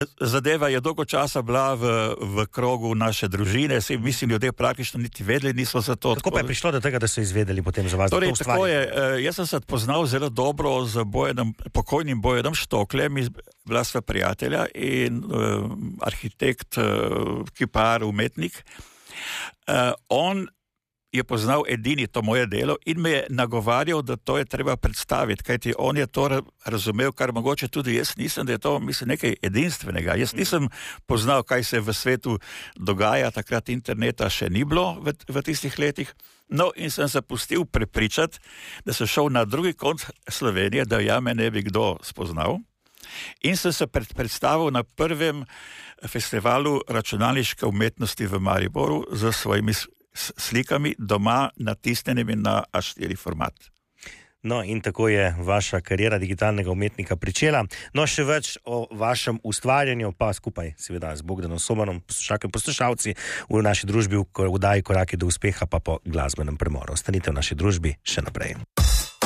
Zadeva je dolgo časa bila v krogu naše družine, mislim, ljudje praktično niti vedeli niso za to. Kako pa je prišlo do tega, da so izvedeli potem za vas? Torej, tako je, jaz sem se poznal zelo dobro z pokojnim Bojanom Štoklem, bila sva prijatelja in arhitekt, kipar, umetnik. On je poznal edini to moje delo in me je nagovarjal, da to je treba predstaviti, kajti on je to razumel, kar mogoče tudi jaz nisem, da je to, mislim, nekaj edinstvenega. Jaz nisem poznal, kaj se v svetu dogaja, takrat interneta še ni bilo v tistih letih. No, in sem se pustil prepričati, da sem šel na drugi konc Slovenije, da ja me ne bi kdo spoznal. In sem se predstavil na prvem festivalu računalniške umetnosti v Mariboru z svojimi slikami doma natisnjenimi na A4 format. No, in tako je vaša kariera digitalnega umetnika pričela. No, še več o vašem ustvarjanju, pa skupaj seveda z Bogdanom Somanom, poslušalci v naši družbi v oddaji Koraki do uspeha, pa po glasbenem premoru. Ostanite v naši družbi še naprej.